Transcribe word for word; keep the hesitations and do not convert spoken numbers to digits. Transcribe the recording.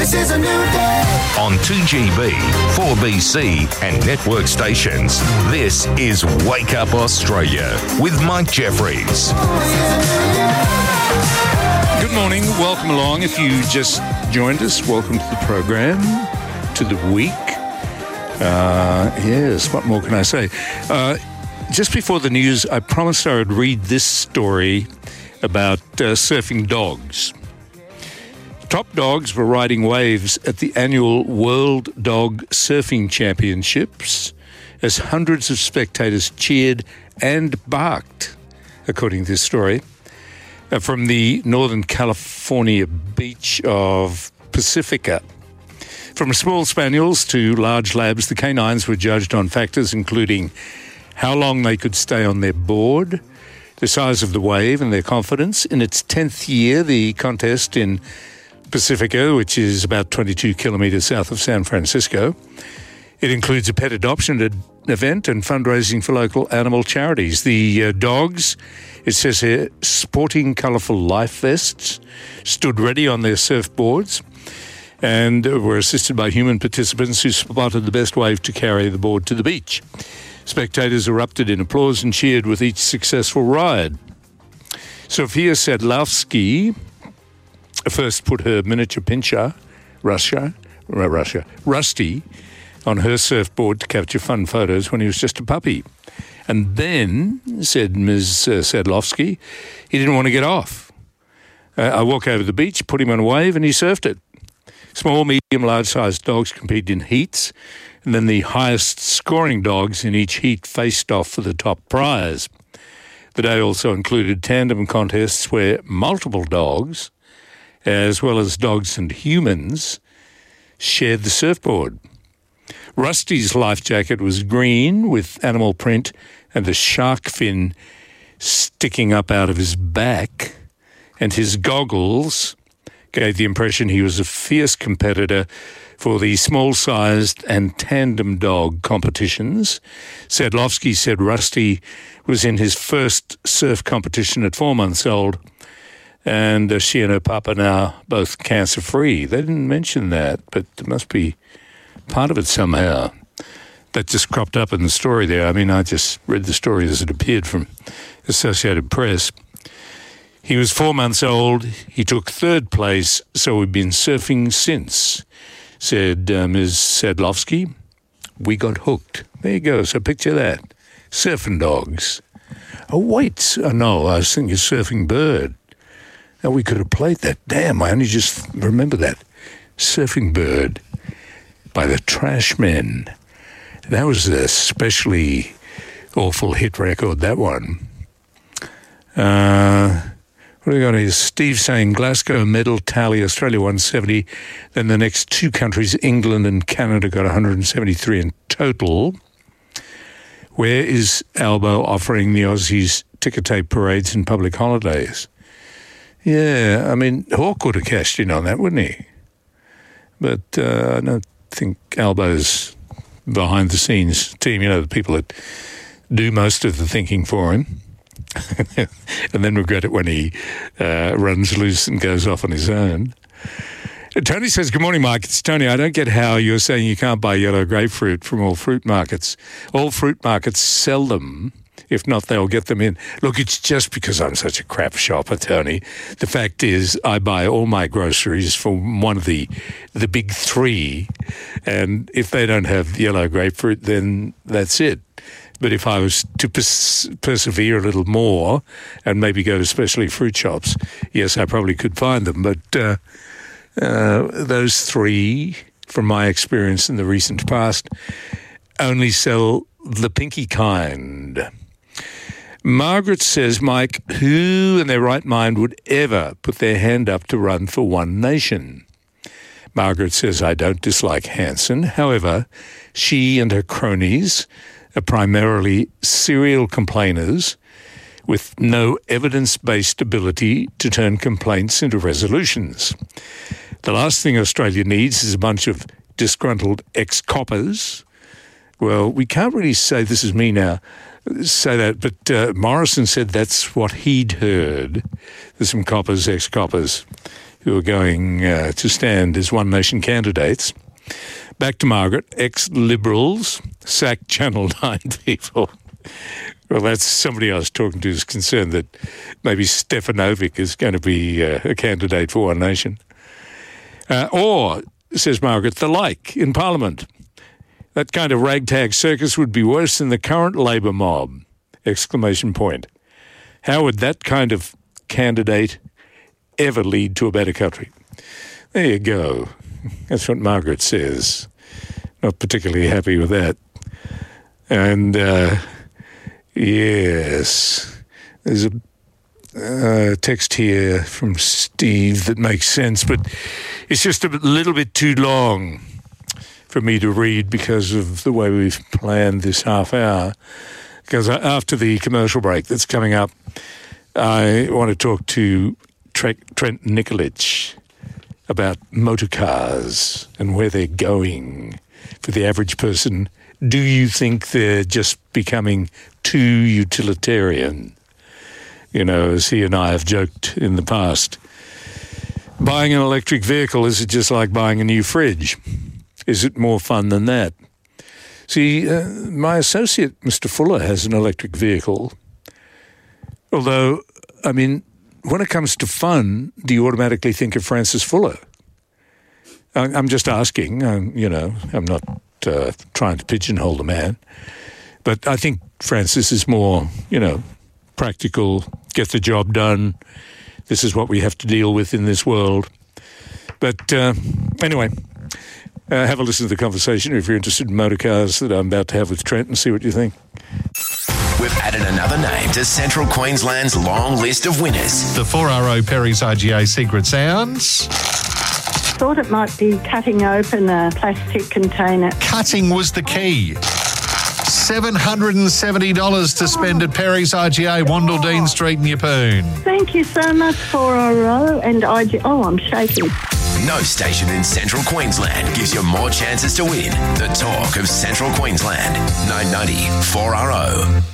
This is a new day. On two G B, four B C and network stations, this is Wake Up Australia with Mike Jeffries. Good morning, welcome along. If you just joined us, welcome to the program, to the week. Uh, yes, what more can I say? Uh, just before the news, I promised I would read this story about uh, surfing dogs. Top dogs were riding waves at the annual World Dog Surfing Championships as hundreds of spectators cheered and barked, according to this story, uh, from the Northern California beach of Pacifica. From small spaniels to large labs, the canines were judged on factors including how long they could stay on their board, the size of the wave and their confidence. In its tenth year, the contest in Pacifica, which is about twenty-two kilometres south of San Francisco. It includes a pet adoption ad- event and fundraising for local animal charities. The uh, dogs, it says here, sporting colourful life vests, stood ready on their surfboards and were assisted by human participants who spotted the best wave to carry the board to the beach. Spectators erupted in applause and cheered with each successful ride. Sofia Sadlowski first put her miniature pinscher, Russia, Russia, Rusty, on her surfboard to capture fun photos when he was just a puppy. And then, said Miz Sadlowski, he didn't want to get off. Uh, I walked over the beach, put him on a wave, and he surfed it. Small, medium, large-sized dogs competed in heats, and then the highest-scoring dogs in each heat faced off for the top prize. The day also included tandem contests where multiple dogs, as well as dogs and humans, shared the surfboard. Rusty's life jacket was green with animal print and a shark fin sticking up out of his back, and his goggles gave the impression he was a fierce competitor for the small-sized and tandem dog competitions. Sadlowski said Rusty was in his first surf competition at four months old, and uh, she and her papa now both cancer-free. They didn't mention that, but it must be part of it somehow. That just cropped up in the story there. I mean, I just read the story as it appeared from Associated Press. He was four months old. He took third place, so we've been surfing since, said uh, Miz Sadlowski. We got hooked. There you go. So picture that. Surfing dogs. Oh, wait. Oh, no, I was thinking surfing bird. Now, we could have played that. Damn, I only just remember that. Surfing Bird by the Trashmen. That was a especially awful hit record, that one. Uh, what do we got here? Steve saying Glasgow medal tally, Australia one seventy. Then the next two countries, England and Canada, got one hundred seventy-three in total. Where is Albo offering the Aussies ticker tape parades and public holidays? Yeah, I mean, Hawke would have cashed in on that, wouldn't he? But uh, I don't think Albo's behind-the-scenes team, you know, the people that do most of the thinking for him, and then regret it when he uh, runs loose and goes off on his own. Tony says, good morning, Mike. It's Tony. I don't get how you're saying you can't buy yellow grapefruit from all fruit markets. All fruit markets sell them. If not, they'll get them in. Look, it's just because I'm such a crap shopper, Tony. The fact is, I buy all my groceries from one of the the big three, and if they don't have yellow grapefruit, then that's it. But if I was to pers- persevere a little more and maybe go to specialty fruit shops, yes, I probably could find them. But uh, uh, those three, from my experience in the recent past, only sell the pinky kind. Margaret says, Mike, who in their right mind would ever put their hand up to run for One Nation? Margaret says, I don't dislike Hanson. However, she and her cronies are primarily serial complainers with no evidence-based ability to turn complaints into resolutions. The last thing Australia needs is a bunch of disgruntled ex-coppers. Well, we can't really say, this is me now, say that, but uh, Morrison said that's what he'd heard. There's some coppers, ex-coppers who are going uh, to stand as One Nation candidates. Back to Margaret. Ex-Liberals sack Channel nine people. Well, that's somebody I was talking to is concerned that maybe Stefanovic is going to be uh, a candidate for One Nation. Uh, or, says Margaret, the like in Parliament. That kind of ragtag circus would be worse than the current Labor mob! Exclamation point. How would that kind of candidate ever lead to a better country? There you go. That's what Margaret says. Not particularly happy with that. And, uh, yes, there's a uh, text here from Steve that makes sense, but it's just a little bit too long for me to read because of the way we've planned this half hour. Because after the commercial break that's coming up, I want to talk to Trent Nikolic about motor cars and where they're going for the average person. Do you think they're just becoming too utilitarian? You know, as he and I have joked in the past. Buying an electric vehicle, is it just like buying a new fridge? Is it more fun than that? See, uh, my associate, Mister Fuller, has an electric vehicle. Although, I mean, when it comes to fun, do you automatically think of Francis Fuller? I'm just asking, um, you know, I'm not uh, trying to pigeonhole the man. But I think Francis is more, you know, practical, get the job done. This is what we have to deal with in this world. But uh, anyway, uh, have a listen to the conversation if you're interested in motor cars that I'm about to have with Trent and see what you think. We've added another name to Central Queensland's long list of winners. The four R O Perry's I G A Secret Sounds. Thought it might be cutting open a plastic container. Cutting was the key. seven hundred seventy dollars to spend at Perry's I G A, Wandledine Street in Yeppoon. Thank you so much, four R O and I G A. Oh, I'm shaking. No station in Central Queensland gives you more chances to win. The talk of Central Queensland. nine ninety four R O.